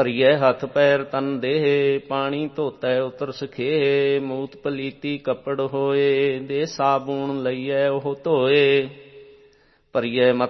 ਭਰੀਐ ਹੱਥ ਪੈਰ ਤਨ ਦੇਹ, ਪਾਣੀ ਧੋਤੈ ਉਤਰ ਸਖੇ, ਮੂਤ ਪਲੀਤੀ ਕੱਪੜ ਹੋਏ, ਦੇ ਸਾਬੂਣ ਲਈਐ ਉਹ ਧੋਏ। ਭਰੀਐ